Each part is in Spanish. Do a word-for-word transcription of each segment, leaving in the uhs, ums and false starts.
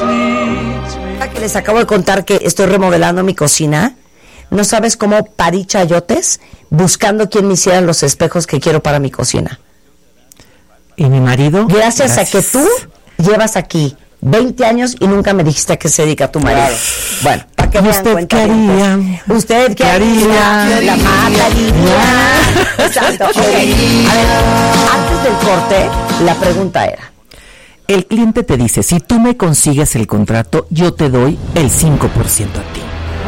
Que les acabo de contar que estoy remodelando mi cocina. No sabes cómo parí chayotes buscando quién me hiciera los espejos que quiero para mi cocina. ¿Y mi marido? Gracias, Gracias. a que tú llevas aquí veinte años y nunca me dijiste a qué se dedica tu marido. Claro. Bueno, para que me den cuenta. ¿Qué haría? ¿Usted qué haría? La mataría. Exacto. Okay. A ver, antes del corte, la pregunta era: el cliente te dice, si tú me consigues el contrato, yo te doy el cinco por ciento a ti.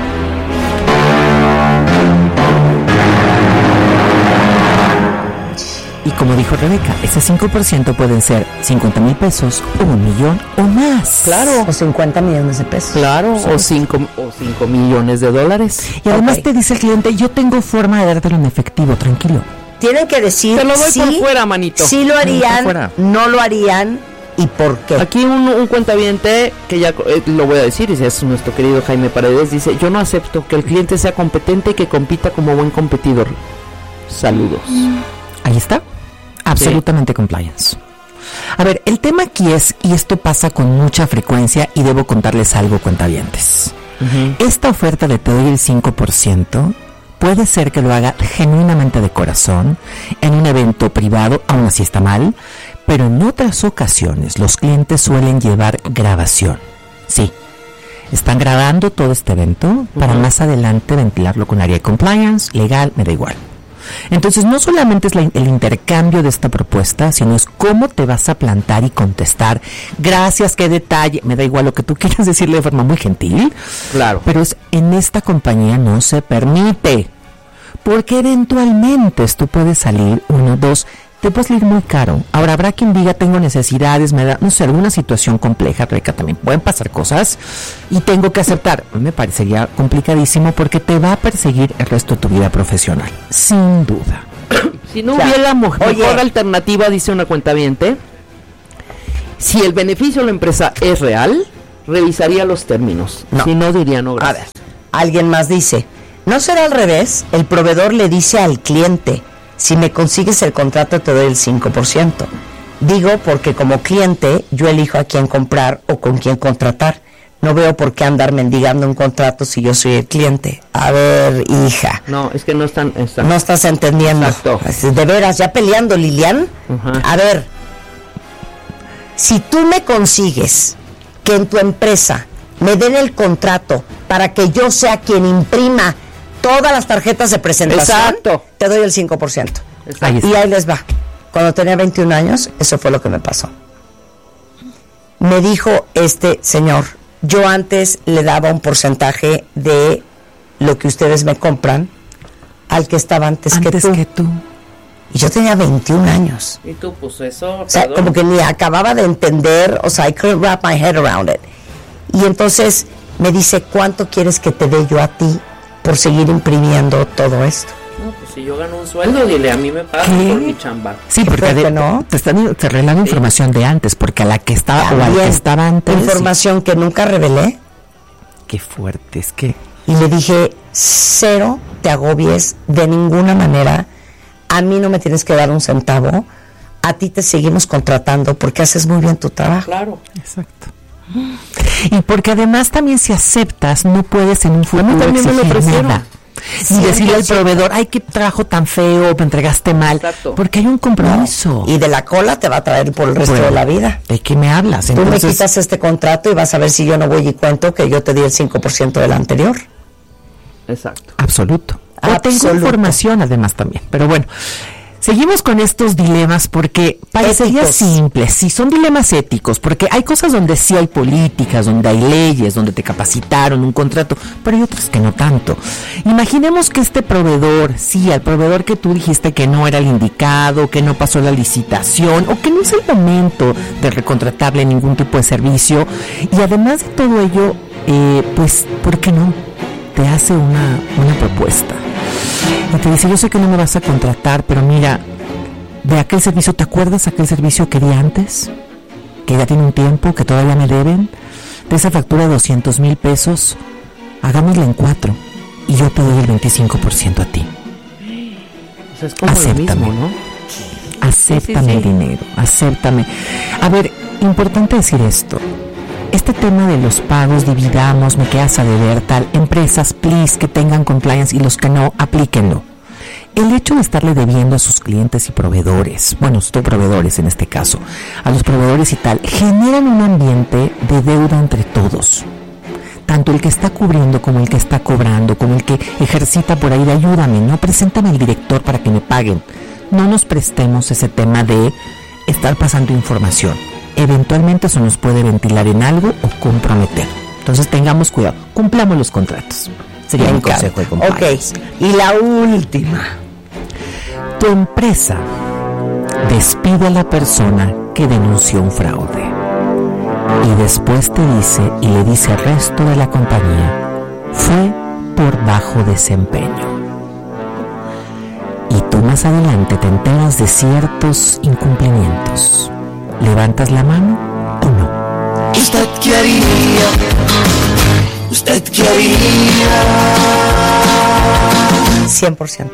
Y como dijo Rebeca, ese cinco por ciento pueden ser cincuenta mil pesos, o un millón, o más. Claro. O cincuenta millones de pesos. Claro, sí. o cinco o cinco millones de dólares. Y además okay. te dice el cliente, yo tengo forma de dártelo en efectivo, tranquilo. Tienen que decir, te lo doy sí, por fuera, manito. Sí lo harían, no lo harían. ¿Y por qué? Aquí un, un cuentaviente, que ya eh, lo voy a decir, y es nuestro querido Jaime Paredes, dice, yo no acepto que el cliente sea competente y que compita como buen competidor. Saludos. Ahí está. Absolutamente sí. Compliance. A ver, el tema aquí es, y esto pasa con mucha frecuencia, y debo contarles algo, cuentavientes. Uh-huh. Esta oferta de te doy el cinco por ciento puede ser que lo haga genuinamente de corazón, en un evento privado, aún así está mal, pero en otras ocasiones los clientes suelen llevar grabación. Sí, están grabando todo este evento uh-huh. para más adelante ventilarlo con área de compliance, legal, me da igual. Entonces no solamente es la, el intercambio de esta propuesta, sino es cómo te vas a plantar y contestar. Gracias, qué detalle, me da igual lo que tú quieras decirle de forma muy gentil. Claro. Pero es, en esta compañía no se permite, porque eventualmente esto puede salir, uno, dos, te puede salir muy caro. Ahora habrá quien diga, tengo necesidades, me da, no sé, alguna situación compleja, Rebeca, también pueden pasar cosas y tengo que aceptar. Me parecería complicadísimo porque te va a perseguir el resto de tu vida profesional, sin duda. Si no claro. hubiera mejor Oye. alternativa, dice una cuentaviente, si el beneficio de la empresa es real, revisaría los términos. No. Si no, diría no, gracias. A ver, alguien más dice, ¿no será al revés? El proveedor le dice al cliente, si me consigues el contrato te doy el cinco por ciento. Digo porque como cliente yo elijo a quién comprar o con quién contratar. No veo por qué andar mendigando un contrato si yo soy el cliente. A ver, hija. No, es que no están... están no estás entendiendo. Exacto. De veras, ya peleando, Lilian. Uh-huh. A ver, si tú me consigues que en tu empresa me den el contrato para que yo sea quien imprima todas las tarjetas de presentación, exacto, te doy el cinco por ciento. Exacto. Y ahí les va. Cuando tenía veintiún años, eso fue lo que me pasó. Me dijo este señor, yo antes le daba un porcentaje de lo que ustedes me compran al que estaba antes, antes que, tú. que tú. Y yo tenía veintiún años. Y tú, pues eso... O sea, perdón. Como que ni acababa de entender, o sea, I couldn't wrap my head around it. Y entonces me dice, ¿cuánto quieres que te dé yo a ti por seguir imprimiendo todo esto? No, pues si yo gano un sueldo, dile, a mí me pagan ¿Qué? por mi chamba. Sí, porque de, no? te están te revelando sí. información de antes, porque a la que estaba También, o a la que estaba antes. Información sí. que nunca revelé. Qué fuerte, es que... Y le dije, cero te agobies de ninguna manera, a mí no me tienes que dar un centavo, a ti te seguimos contratando porque haces muy bien tu trabajo. Claro. Exacto. Y porque además también si aceptas, no puedes en un futuro también me lo exigir nada. Ni decirle al proveedor, ay, qué trabajo tan feo, me entregaste mal. Exacto. Porque hay un compromiso. No. Y de la cola te va a traer por el resto bueno, de la vida. ¿De qué me hablas? Tú Entonces... me quitas este contrato y vas a ver si yo no voy y cuento que yo te di el cinco por ciento del anterior. Exacto. Absoluto. Absoluto. O tengo información además también. Pero bueno, seguimos con estos dilemas porque parecería simple, sí, son dilemas éticos, porque hay cosas donde sí hay políticas, donde hay leyes, donde te capacitaron un contrato, pero hay otras que no tanto. Imaginemos que este proveedor, sí, al proveedor que tú dijiste que no era el indicado, que no pasó la licitación, o que no es el momento de recontratarle ningún tipo de servicio, y además de todo ello, eh, pues, ¿por qué no? Te hace una, una propuesta. Y te dice, yo sé que no me vas a contratar, pero mira, de aquel servicio, ¿te acuerdas aquel servicio que di antes? Que ya tiene un tiempo, que todavía me deben. De esa factura de doscientos mil pesos, hagámosla en cuatro. Y yo te doy el veinticinco por ciento a ti. O sea, es como acéptame, lo mismo, ¿no? Acéptame sí, sí, sí. el dinero, acéptame. A ver, importante decir esto. este tema de los pagos, dividamos, me quedas a deber, tal, empresas, please, que tengan compliance y los que no, aplíquenlo. El hecho de estarle debiendo a sus clientes y proveedores, bueno, sus proveedores en este caso, a los proveedores y tal, generan un ambiente de deuda entre todos. Tanto el que está cubriendo como el que está cobrando, como el que ejercita por ahí de ayúdame, no, preséntame al director para que me paguen. No nos prestemos ese tema de estar pasando información. Eventualmente eso nos puede ventilar en algo o comprometer. Entonces tengamos cuidado, cumplamos los contratos. Sería mi consejo de compliance. Ok, y la última. Tu empresa despide a la persona que denunció un fraude y después te dice y le dice al resto de la compañía, fue por bajo desempeño. Y tú más adelante te enteras de ciertos incumplimientos. ¿Levantas la mano o no? ¿Usted qué haría? ¿Usted qué haría? cien por ciento.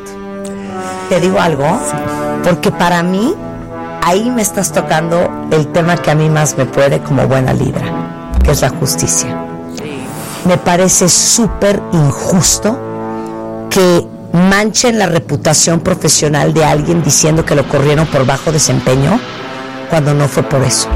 ¿Te digo algo? Sí. Porque para mí, ahí me estás tocando el tema que a mí más me puede como buena libra, que es la justicia. Sí. Me parece súper injusto que manchen la reputación profesional de alguien diciendo que lo corrieron por bajo desempeño cuando no fue por eso.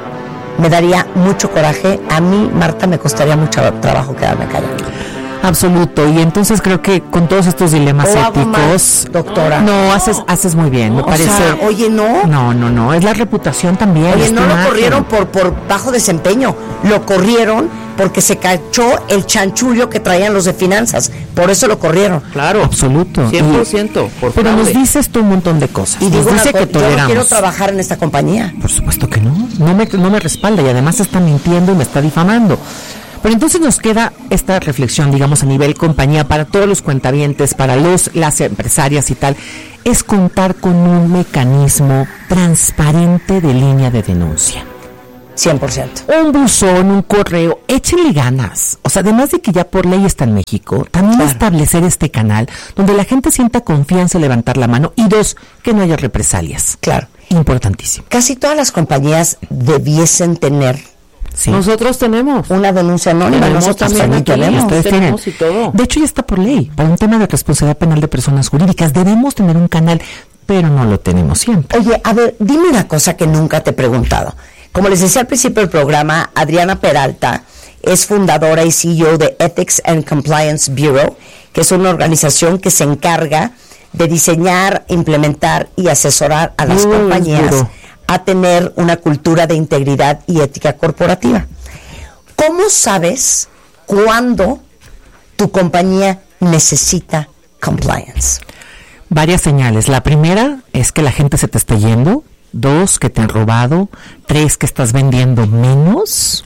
Me daría mucho coraje. A mí, Marta, me costaría mucho trabajo quedarme callada. Absoluto, y entonces creo que con todos estos dilemas o éticos, más, doctora. No, haces haces muy bien, me o parece. Sea, oye, no. No, no, no, es la reputación también. Oye, no lo corrieron por por bajo desempeño, lo corrieron porque se cachó el chanchullo que traían los de finanzas, por eso lo corrieron. Claro, absoluto. cien por ciento. Por pero fraude. Nos dices tú un montón de cosas. Y digo, dice que yo no quiero trabajar en esta compañía. Por supuesto que no, no me, no me respalda y además está mintiendo y me está difamando. Pero entonces nos queda esta reflexión, digamos, a nivel compañía, para todos los cuentavientes, para los las empresarias y tal, es contar con un mecanismo transparente de línea de denuncia. cien por ciento. Un buzón, un correo, échenle ganas. O sea, además de que ya por ley está en México, también claro. establecer este canal donde la gente sienta confianza en levantar la mano y dos, que no haya represalias. Claro. Importantísimo. Casi todas las compañías debiesen tener. Sí. Nosotros tenemos una denuncia anónima, nosotros también tenemos, ustedes tienen. Y todo. De hecho ya está por ley, para un tema de responsabilidad penal de personas jurídicas, debemos tener un canal, pero no lo tenemos siempre. Oye, a ver, dime una cosa que nunca te he preguntado. Como les decía al principio del programa, Adriana Peralta es fundadora y C E O de Ethics and Compliance Bureau, que es una organización que se encarga de diseñar, implementar y asesorar a las Muy compañías duro. a tener una cultura de integridad y ética corporativa. ¿Cómo sabes cuándo tu compañía necesita compliance? Varias señales. La primera es que la gente se te está yendo. Dos, que te han robado. Tres, que estás vendiendo menos.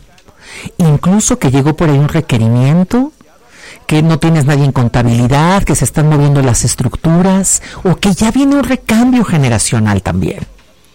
Incluso que llegó por ahí un requerimiento, que no tienes nadie en contabilidad, que se están moviendo las estructuras, o que ya viene un recambio generacional también.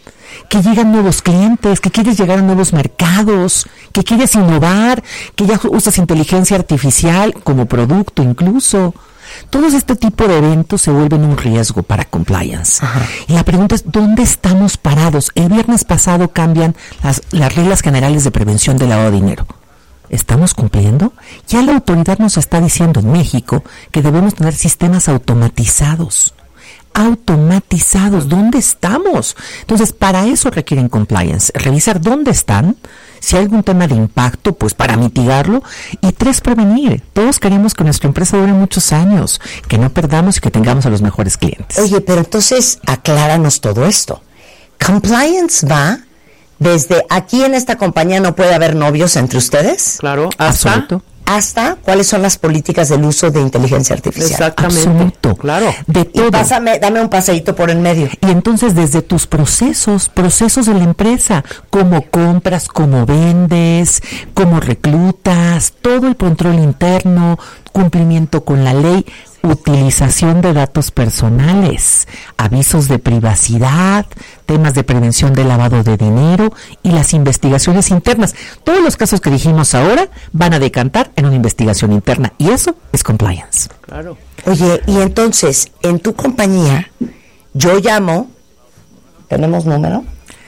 Que llegan nuevos clientes, que quieres llegar a nuevos mercados, que quieres innovar, que ya usas inteligencia artificial como producto incluso. Todos este tipo de eventos se vuelven un riesgo para compliance. Ajá. Y la pregunta es, ¿dónde estamos parados? El viernes pasado cambian las, las reglas generales de prevención del lavado de dinero. ¿Estamos cumpliendo? Ya la autoridad nos está diciendo en México que debemos tener sistemas automatizados. automatizados, ¿dónde estamos? Entonces, para eso requieren compliance, revisar dónde están, si hay algún tema de impacto, pues para mitigarlo, y tres, prevenir. Todos queremos que nuestra empresa dure muchos años, que no perdamos y que tengamos a los mejores clientes. Oye, pero entonces, acláranos todo esto. Compliance va desde aquí en esta compañía no puede haber novios entre ustedes. Claro, hasta... Absoluto. Hasta cuáles son las políticas del uso de inteligencia artificial. Exactamente. Absoluto. Claro. De todo. Y pásame, dame un paseíto por el medio. Y entonces desde tus procesos, procesos de la empresa, cómo compras, cómo vendes, cómo reclutas, todo el control interno, cumplimiento con la ley, utilización de datos personales, avisos de privacidad, temas de prevención de lavado de dinero y las investigaciones internas. Todos los casos que dijimos ahora van a decantar en una investigación interna y eso es compliance. Claro. Oye, y entonces, en tu compañía, yo llamo, ¿tenemos número?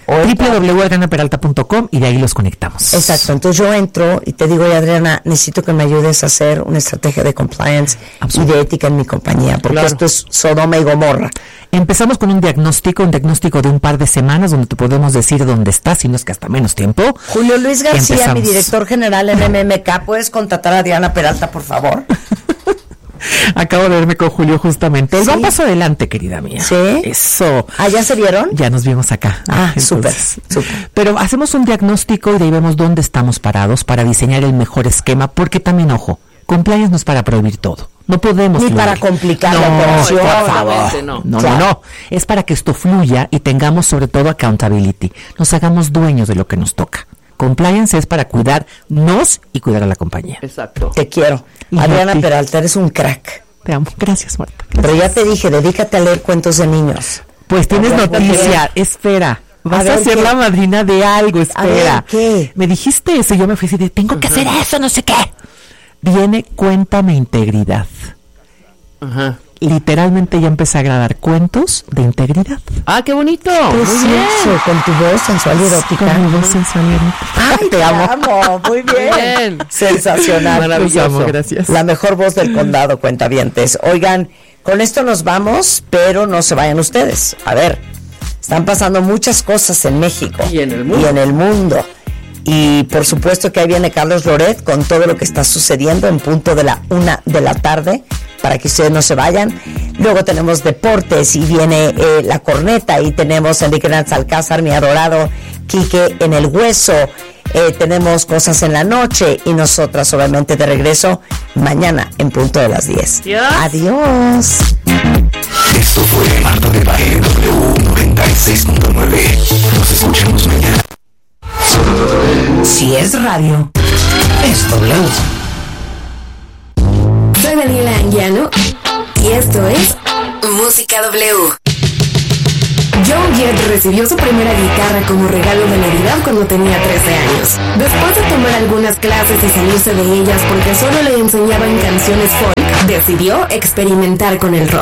doble u doble u doble u punto adriana peralta punto com y de ahí los conectamos. Exacto, entonces yo entro y te digo, Adriana, necesito que me ayudes a hacer una estrategia de compliance y de ética en mi compañía, porque claro. esto es Sodoma y Gomorra. Empezamos con un diagnóstico, un diagnóstico de un par de semanas donde te podemos decir dónde estás, si no es que hasta menos tiempo. Julio Luis García, Empezamos. mi director general en M M K, ¿puedes contratar a Adriana Peralta, por favor? Acabo de verme con Julio justamente. Él ¿Sí? va un paso adelante, querida mía. ¿Sí? Eso. ¿Ah, ya se vieron? Ya nos vimos acá. Ah, súper, súper. Pero hacemos un diagnóstico y de ahí vemos dónde estamos parados para diseñar el mejor esquema, porque también, ojo, compliance no es para prohibir todo. No podemos Ni fluir. para complicar no, la operación. Por favor. No, no, claro. no, no. Es para que esto fluya y tengamos sobre todo accountability. Nos hagamos dueños de lo que nos toca. Compliance es para cuidarnos y cuidar a la compañía. Exacto. Te quiero. Y Adriana Peralta, eres un crack. Te amo. Gracias, Marta. Gracias. Pero ya te dije, dedícate a leer cuentos de niños. Pues tienes noticia. Espera. Vas a, a ser qué. la madrina de algo. Espera. A ver, ¿qué? Me dijiste eso y yo me fui así de, tengo uh-huh. que hacer eso, no sé qué. Viene Cuéntame Integridad. Ajá. Uh-huh. Literalmente ya empecé a grabar cuentos de integridad. ¡Ah, qué bonito! Precioso, con tu voz sensual y erótica. Con mi voz sensual y erótica. ¡Ay, te, te amo. amo! Muy bien. bien. Sensacional. Maravilloso. Amo, gracias. La mejor voz del condado, cuentavientes. Oigan, con esto nos vamos, pero no se vayan ustedes. A ver, están pasando muchas cosas en México. Y en el mundo. Y en el mundo. Y por supuesto que ahí viene Carlos Loret con todo lo que está sucediendo en punto de la una de la tarde, para que ustedes no se vayan. Luego tenemos deportes y viene eh, la corneta y tenemos a Enrique Hernández Alcázar, mi adorado Quique en el hueso. Eh, tenemos cosas en la noche y nosotras obviamente de regreso mañana en punto de las diez. Adiós. Adiós. Esto fue Marta de Baile W noventa y seis punto nueve. Nos escuchamos mañana. Si es radio, es W. Soy Daniela Anguiano y esto es Música W. Joan Jett recibió su primera guitarra como regalo de Navidad cuando tenía trece años. Después de tomar algunas clases y salirse de ellas porque solo le enseñaban canciones folk, decidió experimentar con el rock.